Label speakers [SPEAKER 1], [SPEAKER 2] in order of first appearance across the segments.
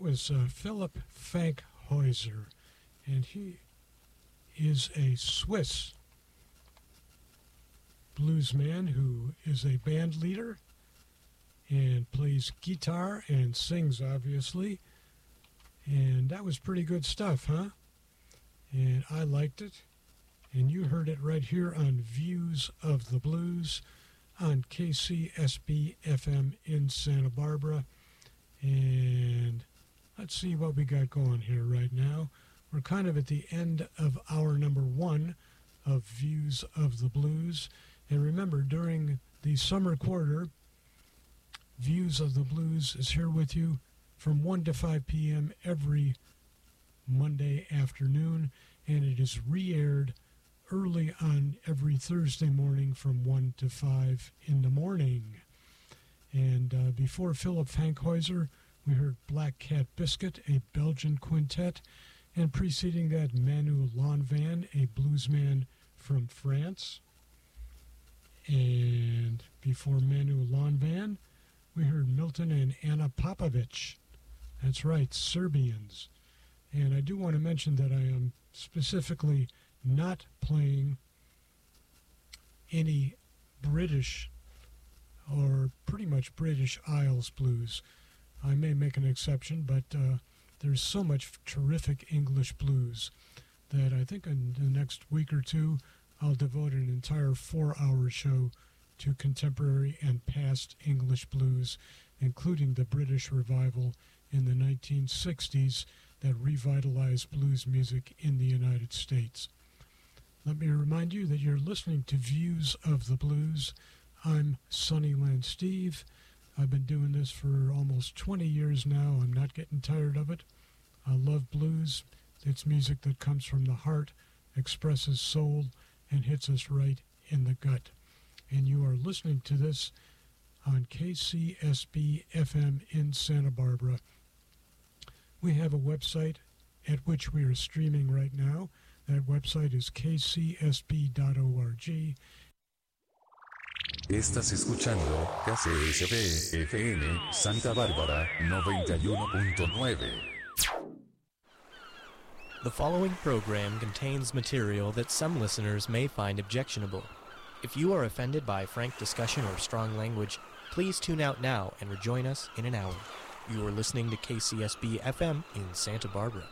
[SPEAKER 1] was Philipp Fankhäuser, and he is a Swiss bluesman who is a band leader and plays guitar and sings, obviously. And that was pretty good stuff, huh? And I liked it. And you heard it right here on Views of the Blues on KCSB FM in Santa Barbara. And let's see what we got going here right now. We're kind of at the end of hour number 1 of Views of the Blues. And remember, during the summer quarter, Views of the Blues is here with you from 1 to 5 p.m. every Monday afternoon. And it is re-aired early on every Thursday morning from 1 to 5 in the morning. And before Philipp Fankhäuser, we heard Black Cat Biscuit, a Belgian quintet, and preceding that, Manu Lanvin, a bluesman from France. And before Manu Lanvin, we heard Milton and Anna Popovic. That's right, Serbians. And I do want to mention that I am specifically not playing any British or pretty much British Isles blues. I may make an exception, but there's so much terrific English blues that I think in the next week or two I'll devote an entire 4-hour show to contemporary and past English blues, including the British revival in the 1960s that revitalized blues music in the United States. Let me remind you that you're listening to Views of the Blues. I'm Sunnyland Steve. I've been doing this for almost 20 years now. I'm not getting tired of it. I love blues. It's music that comes from the heart, expresses soul, and hits us right in the gut. And you are listening to this on KCSB FM in Santa Barbara. We have a website at which we are streaming right now. That website is kcsb.org.
[SPEAKER 2] Estás escuchando KCSB FM Santa Bárbara 91.9.
[SPEAKER 3] The following program contains material that some listeners may find objectionable. If you are offended by frank discussion or strong language, please tune out now and rejoin us in an hour. You are listening to KCSB FM in Santa Barbara.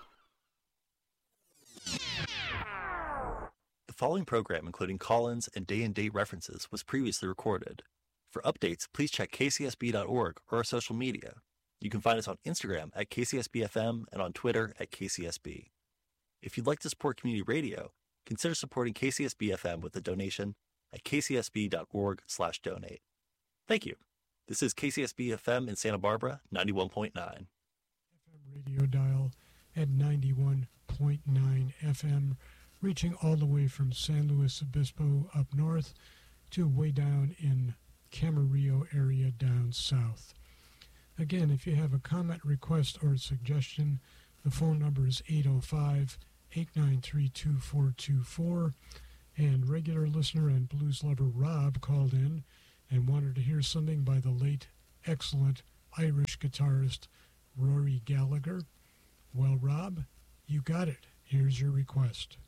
[SPEAKER 4] The following program, including call-ins and day-and-date references, was previously recorded. For updates, please check kcsb.org or our social media. You can find us on Instagram at KCSBFM and on Twitter at KCSB. If you'd like to support community radio, consider supporting KCSB-FM with a donation at kcsb.org/donate. Thank you. This is KCSB-FM in Santa Barbara, 91.9.
[SPEAKER 1] FM radio dial at 91.9 FM, reaching all the way from San Luis Obispo up north to way down in Camarillo area down south. Again, if you have a comment, request, or suggestion, the phone number is 805-893-2424. And regular listener and blues lover Rob called in and wanted to hear something by the late, excellent Irish guitarist Rory Gallagher. Well, Rob, you got it. Here's your request.